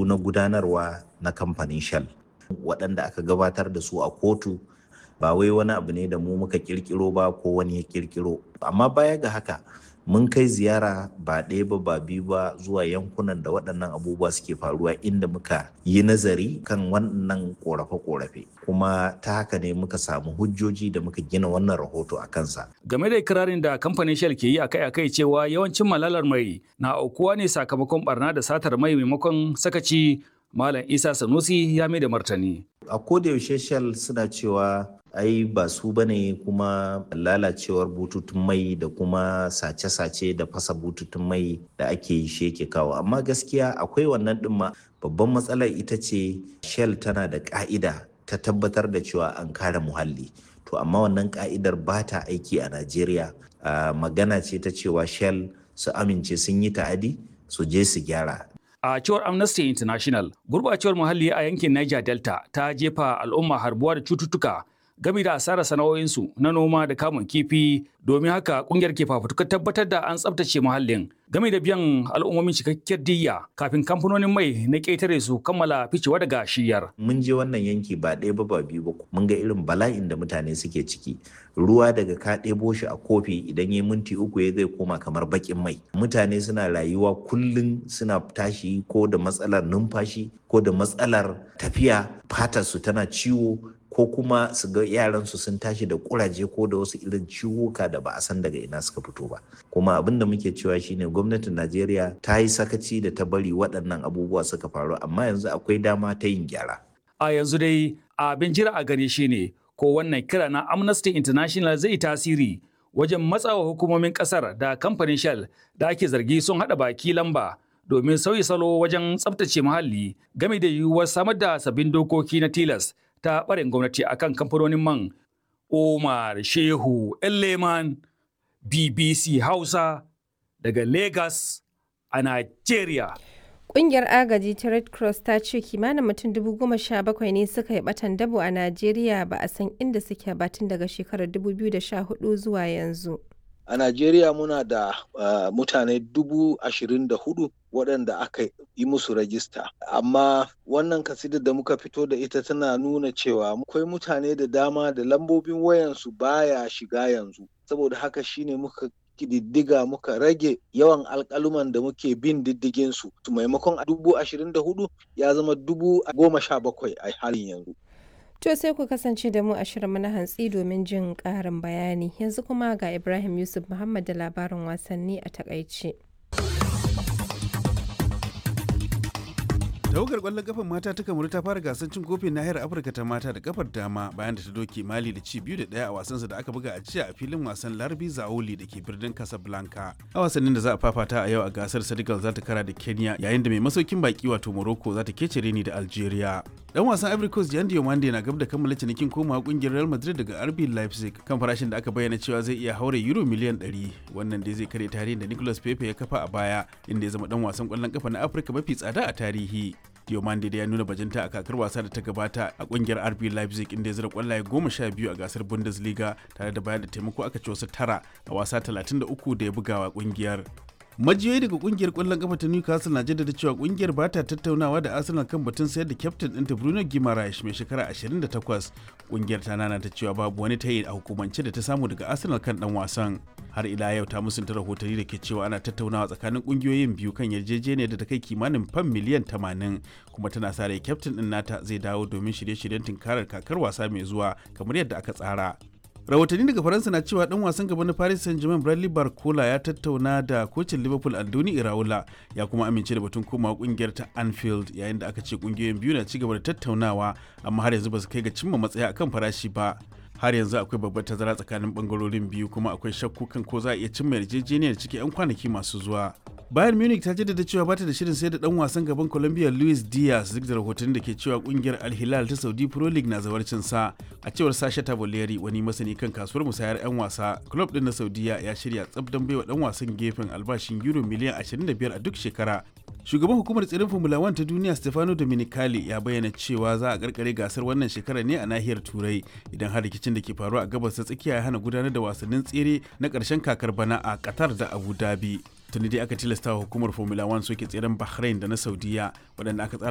na gudanarwa na kamfanin Shell waɗanda aka gabatar da su a kotu. Ba wai wani abu ne da mu muka kirkiro ba ko wani ya kirkiro. Amma baya ga haka mun kai ziyara ba ɗaya ba ba biyu ba zuwa yankunan da waɗannan abubuwa suke faruwa inda muka yi nazari kan wannan ƙorafe-ƙorafe, kuma ta haka ne muka samu hujjoji da muka gina wannan rahoto a kansa. Game da ikirarin da kamfanin Shell ke yi akai-akai cewa yawancin malalar mai na aukuwa ne sakamakon barna da satar mai maimakon sakaci, Malam Isa Sanusi ya mai da martani. A kodayaushe Shell suna cewa ai ba su bane, kuma lalacewar bututun mai da kuma sace-sace da fasa bututun mai da ake yi shi yake kawo. Amma gaskiya akwai wannan ɗin ma, babban matsalar ita ce Shell tana da ƙa'ida ta tabbatar da cewa an kare muhalli. To amma wannan ƙa'idar ba ta aiki a Najeriya. Magana ce ta cewa Shell su amince sun yi ta'adi su je su gyara. A cewar Amnesty International, gurbacewar muhalli a yankin Niger Delta ta jefa al'umma harbuwa da cututtuka game da asarar sana'o'insu na noma da kamun kifi. Domin haka kungiyar ke fafutukar tabbatar da an tsabtace muhallin game da biyan al'ummomin cikakkiyar diyya kafin kamfanonin mai na ƙetare su kammala ficewa daga shiyar. Mun je wannan yanki ba ɗaya ba ba biyu ba, mun ga irin bala'in da mutane suke ciki. Ruwa daga ka ɗebo shi a kofi idan ya minti uku ya zai koma kamar baƙin mai. Mutane suna rayuwa kullum suna tashi ko da matsalar numfashi ko da matsalar tafiya, fatarsu tana ciwo, ko kuma su ga yaransu sun tashi da kuraje ko da wasu irin ciwuka da ba a san daga ina suka fito ba. Kuma abin da muke cewa shine gwamnatin Najeriya ta yi sakaci da ta bari waɗannan abubuwa suka faru, amma yanzu akwai dama ta yin gyara. A yanzu dai abin jira a gani shine ko wannan kira na Amnesty International zai tasiri wajen matsawa hukumomin kasar da kamfanin Shell da ake zargi sun haɗa baki lamba domin sauyi salo wajen tsabtace muhalli game da yiwuwar samar da sabbin dokoki na tilas ta ɓarin gwamnati akan kamfanonin man. Omar Shehu Elleman, BBC Hausa daga Lagos a Nigeria. Ƙungiyar agaji ta Red Cross ta ce kimanin mutum 17,000 ne suka yi ɓatan dabo a Najeriya ba a san inda suke ba tun daga shekarar 2014 zuwa yanzu. A Najeriya muna da mutane 24,000 waɗanda aka yi musu rajista. Amma wannan kasidar da muka fito da ita tana nuna cewa akwai mutane da dama da lambobin wayansu baya shiga yanzu. Saboda haka shine muka kididdiga muka rage yawan alƙaluman da muke bin diddigin su. Maimakon 24,000 ya zama 17,000 a halin yanzu. To sai ku kasance da mu a shirin na hantsi domin jin ƙarin bayani. Yanzu kuma ga Ibrahim Yusuf Muhammad da labarin wasanni a takaice. Tawagar ƙwallon kafar mata ta Kamaru ta fara gasar cin kofin nahiyar Afirka ta mata da kafar dama bayan da ta doke Mali da ci 2-1 a wasansa da aka buga a jiya a filin wasan Larbi Zaoli da ke birnin Casablanca. A wasannin da za a fafata a yau a gasar, Senegal za ta kara da Kenya, yayin da mai masaukin baki wato Morocco za ta kece reni da Algeria. Dan wasan Ivory Coast Jan Diomande na gab da kammala cinikin komawa kungiyar Real Madrid daga RB Leipzig kan farashin da aka bayyana cewa zai iya haure euro miliyan 100. Wannan dai zai kare tarihin da Nicolas Pepe ya kafa a baya, inda ya zama dan wasan ƙwallon kafa na Afirka mafi tsada a tarihi. Diomande da ya nuna bajinta a kakar wasa da ta gabata a kungiyar RB Leipzig, inda ya zira kwallaye 12 a gasar Bundesliga tare da bayar da taimako aka ci wasu 9 a wasa 33 da ya bugawa kungiyar. Majiyoyi daga kungiyar kwallon kafa ta Newcastle na jaddada cewa kungiyar ba ta tattaunawa da Arsenal kan batun sayar da kyaftin ɗinta Bruno Guimaraes mai shekara 28. Kungiyar ta nana ta cewa babu wani tayi a hukumance da ta samu daga Arsenal kan dan wasan. Har ila yau ta musunta rahotanni da ke cewa ana tattaunawa tsakanin kungiyoyin biyu kan yarjejeniyar da ta kai kimanin fam miliyan 80, kuma tana sa rai kyaftin ɗin nata zai dawo domin shirye-shiryen tunkarar kakar wasa mai zuwa kamar yadda aka tsara. Rahotanni daga Faransa na cewa dan wasan gaba na Paris Saint-Germain Bradley Barcola ya tattauna da kocin Liverpool Andoni Iraola, ya kuma amince da batun komawa kungiyar ta Anfield, yayin da aka ce kungiyoyin biyu na cigaba da tattaunawa amma har yanzu ba su kai ga cimma matsaya akan farashi ba. Har yanzu akwai babbar tazara tsakanin bangarorin biyu, kuma akwai shakku kan ko za a iya cimma yarjejeniyar cikin 'yan kwanaki masu zuwa. Bayern Munich ta jaddada cewa bata da shirin sayar da dan wasan gaban Colombia Luis Diaz, duk da rahotannin da ke cewa kungiyar Al Hilal ta Saudi Pro League na zawarcin sa. A cewar Sasha Tavoleri, wani masani kan kasuwar musayar 'yan wasa, club din na Saudiya ya shirya tsab don baiwa dan wasan gefen albashin euro miliyan 25 a duk shekara. Shugaban hukumar tsirin Formula 1 ta duniya Stefano Domenicali ya bayyana cewa za a karkare gasar wannan shekara ne a nahiyar Turai idan har rikicin da ke faruwa a gabas ta tsakiya ya hana gudanar da wasannin tsere na ƙarshen kakar bana a Qatar da Abu Dhabi. Tuni dai aka tilasta wa hukumar Formula 1 soke tseren Bahrain da na Saudiya, waɗanda aka tsara